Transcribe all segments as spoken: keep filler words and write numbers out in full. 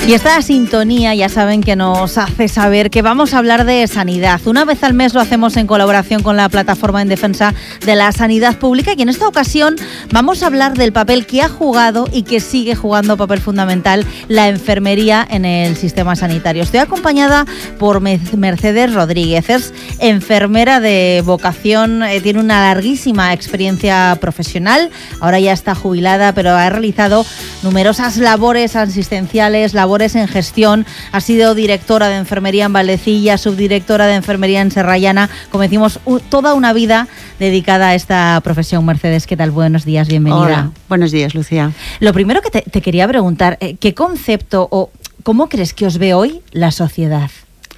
Y esta sintonía ya saben que nos hace saber que vamos a hablar de sanidad. Una vez al mes lo hacemos en colaboración con la Plataforma en Defensa de la Sanidad Pública y en esta ocasión vamos a hablar del papel que ha jugado y que sigue jugando papel fundamental la enfermería en el sistema sanitario. Estoy acompañada por Mercedes Rodríguez, es enfermera de vocación, eh, tiene una larguísima experiencia profesional, ahora ya está jubilada, pero ha realizado numerosas labores asistenciales, labores en gestión, ha sido directora de enfermería en Valdecilla, subdirectora de enfermería en Serrallana, como decimos, u- toda una vida dedicada a esta profesión. Mercedes, ¿qué tal? Buenos días, bienvenida. Hola, buenos días, Lucía. Lo primero que te, te quería preguntar, eh, ¿qué concepto o cómo crees que os ve hoy la sociedad?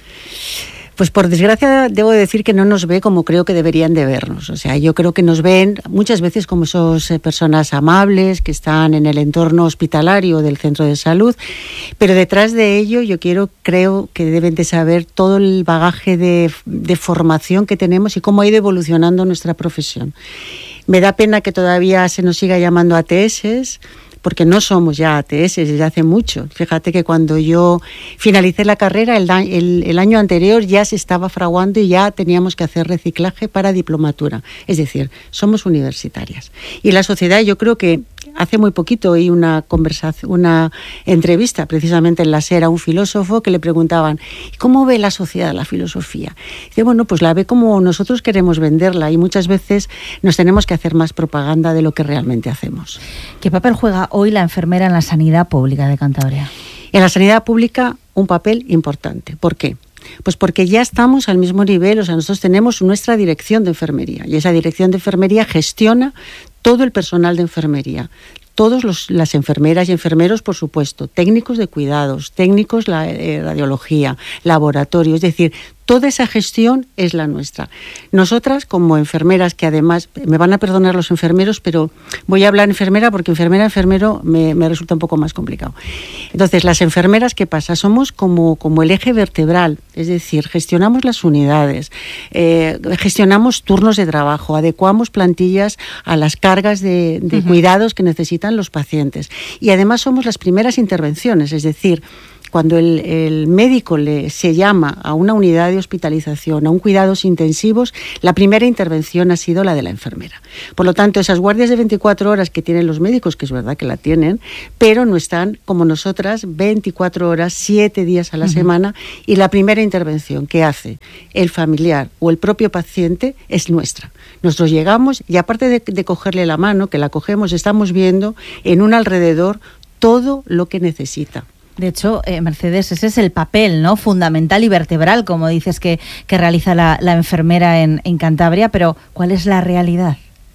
Pues por desgracia debo decir que no nos ve como creo que deberían de vernos. O sea, yo creo que nos ven muchas veces como esos eh, personas amables que están en el entorno hospitalario del centro de salud, pero detrás de ello yo quiero, creo que deben de saber todo el bagaje de, de formación que tenemos y cómo ha ido evolucionando nuestra profesión. Me da pena que todavía se nos siga llamando A T S, porque no somos ya A T S desde hace mucho. Fíjate que cuando yo finalicé la carrera, el, el, el año anterior ya se estaba fraguando y ya teníamos que hacer reciclaje para diplomatura. Es decir, somos universitarias. Y la sociedad, yo creo que hace muy poquito oí una conversación, una entrevista precisamente en la SER a un filósofo que le preguntaban ¿cómo ve la sociedad la filosofía? Y dice, bueno, pues la ve como nosotros queremos venderla y muchas veces nos tenemos que hacer más propaganda de lo que realmente hacemos. ¿Qué papel juega hoy la enfermera en la sanidad pública de Cantabria? En la sanidad pública un papel importante. ¿Por qué? Pues porque ya estamos al mismo nivel, o sea, nosotros tenemos nuestra dirección de enfermería y esa dirección de enfermería gestiona todo el personal de enfermería, todas las enfermeras y enfermeros, por supuesto, técnicos de cuidados, técnicos de la, eh, radiología, laboratorio, es decir, toda esa gestión es la nuestra. Nosotras, como enfermeras, que además, me van a perdonar los enfermeros, pero voy a hablar enfermera porque enfermera, enfermero me, me resulta un poco más complicado. Entonces, las enfermeras, ¿qué pasa? Somos como, como el eje vertebral, es decir, gestionamos las unidades, eh, gestionamos turnos de trabajo, adecuamos plantillas a las cargas de, de uh-huh. cuidados que necesitan los pacientes. Y además somos las primeras intervenciones, es decir, cuando el, el médico le, se llama a una unidad de hospitalización, a un cuidados intensivos, la primera intervención ha sido la de la enfermera. Por lo tanto, esas guardias de veinticuatro horas que tienen los médicos, que es verdad que la tienen, pero no están como nosotras veinticuatro horas, siete días a la uh-huh. semana, y la primera intervención que hace el familiar o el propio paciente es nuestra. Nosotros llegamos y aparte de, de cogerle la mano, que la cogemos, estamos viendo en un alrededor todo lo que necesita. De hecho, eh, Mercedes, ese es el papel, ¿no?, fundamental y vertebral, como dices, que, que realiza la, la enfermera en, en Cantabria, pero ¿cuál es la realidad?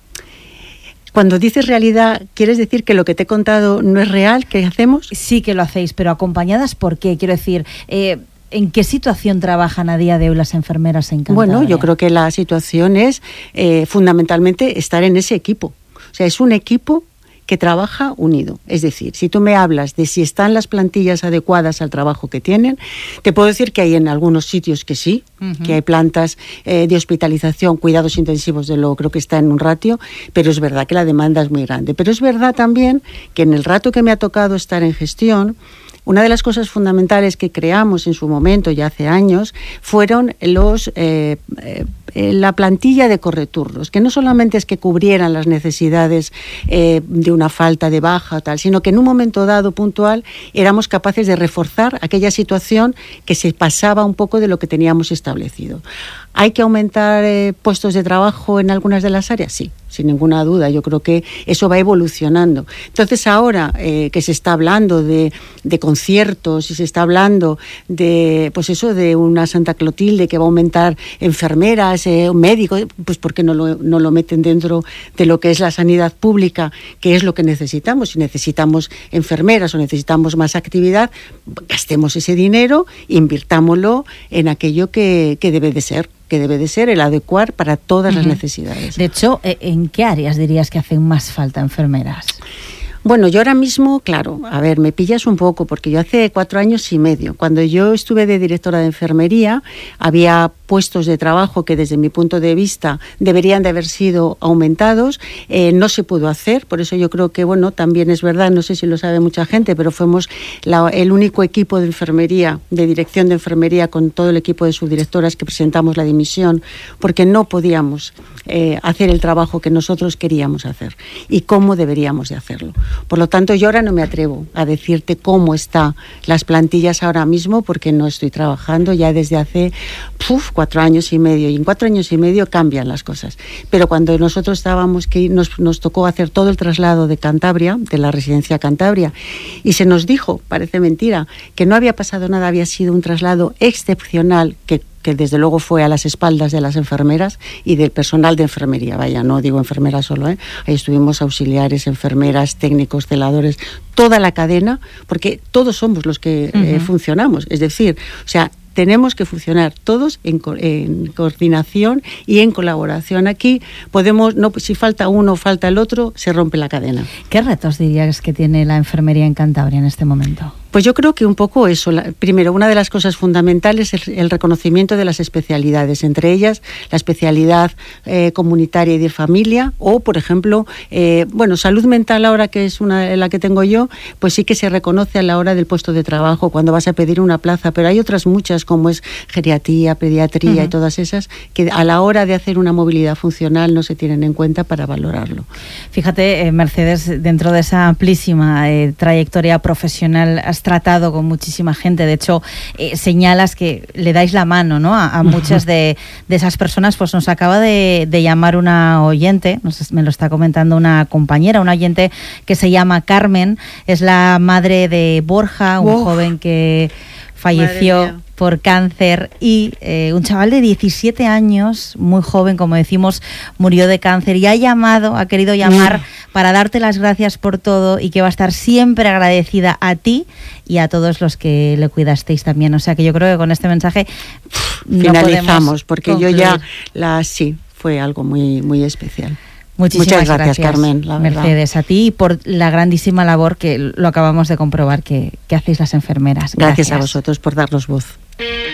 Cuando dices realidad, ¿quieres decir que lo que te he contado no es real? ¿Qué hacemos? Sí que lo hacéis, pero acompañadas, ¿por qué? Quiero decir, eh, ¿en qué situación trabajan a día de hoy las enfermeras en Cantabria? Bueno, yo creo que la situación es eh, fundamentalmente estar en ese equipo. O sea, es un equipo que trabaja unido. Es decir, si tú me hablas de si están las plantillas adecuadas al trabajo que tienen, te puedo decir que hay en algunos sitios que sí, uh-huh. que hay plantas eh, de hospitalización, cuidados intensivos, de lo creo que está en un ratio, pero es verdad que la demanda es muy grande. Pero es verdad también que en el rato que me ha tocado estar en gestión, una de las cosas fundamentales que creamos en su momento, ya hace años, fueron los eh, eh, la plantilla de correturnos, que no solamente es que cubrieran las necesidades eh, de una falta de baja o tal, sino que en un momento dado puntual éramos capaces de reforzar aquella situación que se pasaba un poco de lo que teníamos establecido. ¿Hay que aumentar eh, puestos de trabajo en algunas de las áreas? Sí, sin ninguna duda. Yo creo que eso va evolucionando. Entonces ahora eh, que se está hablando de, de conciertos y se está hablando de, pues eso, de una Santa Clotilde que va a aumentar enfermeras, eh, médicos, pues ¿por qué no lo, no lo meten dentro de lo que es la sanidad pública, que es lo que necesitamos? Si necesitamos enfermeras o necesitamos más actividad, gastemos ese dinero, invirtámoslo en aquello que, que debe de ser. que debe de ser el adecuar para todas uh-huh. las necesidades. De hecho, ¿en qué áreas dirías que hacen más falta enfermeras? Bueno, yo ahora mismo, claro, a ver, me pillas un poco, porque yo hace cuatro años y medio, cuando yo estuve de directora de enfermería, había puestos de trabajo que desde mi punto de vista deberían de haber sido aumentados, eh, no se pudo hacer, por eso yo creo que, bueno, también es verdad, no sé si lo sabe mucha gente, pero fuimos la, el único equipo de enfermería, de dirección de enfermería, con todo el equipo de subdirectoras que presentamos la dimisión, porque no podíamos eh, hacer el trabajo que nosotros queríamos hacer y cómo deberíamos de hacerlo. Por lo tanto, yo ahora no me atrevo a decirte cómo están las plantillas ahora mismo, porque no estoy trabajando ya desde hace uf, cuatro años y medio, y en cuatro años y medio cambian las cosas. Pero cuando nosotros estábamos, que nos, nos tocó hacer todo el traslado de Cantabria, de la residencia Cantabria, y se nos dijo, parece mentira, que no había pasado nada, había sido un traslado excepcional, que que desde luego fue a las espaldas de las enfermeras y del personal de enfermería, vaya, no digo enfermeras solo, ¿eh? Ahí estuvimos auxiliares, enfermeras, técnicos, celadores, toda la cadena, porque todos somos los que uh-huh. eh, funcionamos, es decir, o sea, tenemos que funcionar todos en, co- en coordinación y en colaboración. Aquí podemos, no, si falta uno o falta el otro, se rompe la cadena. ¿Qué retos dirías que tiene la enfermería en Cantabria en este momento? Pues yo creo que un poco eso. La, primero, una de las cosas fundamentales es el, el reconocimiento de las especialidades, entre ellas la especialidad eh, comunitaria y de familia, o, por ejemplo, eh, bueno, salud mental ahora, que es una la que tengo yo, pues sí que se reconoce a la hora del puesto de trabajo, cuando vas a pedir una plaza, pero hay otras muchas, como es geriatría, pediatría uh-huh. y todas esas, que a la hora de hacer una movilidad funcional no se tienen en cuenta para valorarlo. Fíjate, eh, Mercedes, dentro de esa amplísima eh, trayectoria profesional, has tratado con muchísima gente. De hecho, eh, señalas que le dais la mano, ¿no?, a, a muchas de, de esas personas. Pues nos acaba de, de llamar una oyente, nos, me lo está comentando una compañera, una oyente que se llama Carmen, es la madre de Borja, un Uf. joven que falleció por cáncer, y eh, un chaval de diecisiete años, muy joven, como decimos, murió de cáncer, y ha llamado, ha querido llamar mm. para darte las gracias por todo, y que va a estar siempre agradecida a ti y a todos los que le cuidasteis también. O sea que yo creo que con este mensaje no finalizamos, porque concluir. yo ya la sí, fue algo muy, muy especial. Muchísimas Muchas gracias, gracias, Carmen, la Mercedes, verdad. a ti, y por la grandísima labor que lo acabamos de comprobar que, que hacéis las enfermeras. Gracias, gracias a vosotros por darnos voz.